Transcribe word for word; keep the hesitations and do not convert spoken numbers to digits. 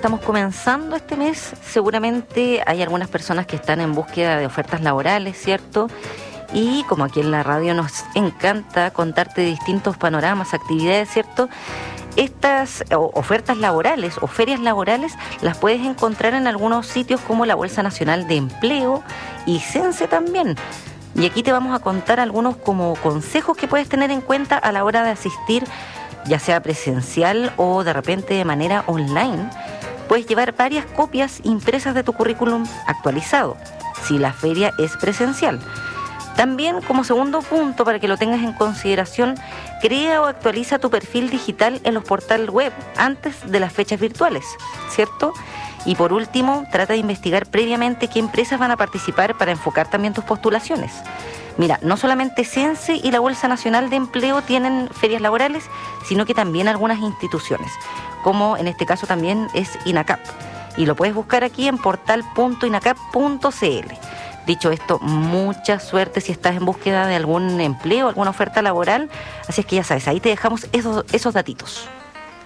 estamos comenzando este mes, seguramente hay algunas personas que están en búsqueda de ofertas laborales, ¿cierto? Y como aquí en la radio nos encanta contarte distintos panoramas, actividades, ¿cierto? Estas ofertas laborales o ferias laborales las puedes encontrar en algunos sitios como la Bolsa Nacional de Empleo y Cense también. Y aquí te vamos a contar algunos como consejos que puedes tener en cuenta a la hora de asistir, ya sea presencial o de repente de manera online. Puedes llevar varias copias impresas de tu currículum actualizado, si la feria es presencial. También, como segundo punto, para que lo tengas en consideración, crea o actualiza tu perfil digital en los portales web antes de las fechas virtuales, ¿cierto? Y por último, trata de investigar previamente qué empresas van a participar para enfocar también tus postulaciones. Mira, no solamente Cense y la Bolsa Nacional de Empleo tienen ferias laborales, sino que también algunas instituciones, como en este caso también es INACAP. Y lo puedes buscar aquí en portal punto inacap punto cl. Dicho esto, mucha suerte si estás en búsqueda de algún empleo, alguna oferta laboral. Así es que ya sabes, ahí te dejamos esos, esos datitos.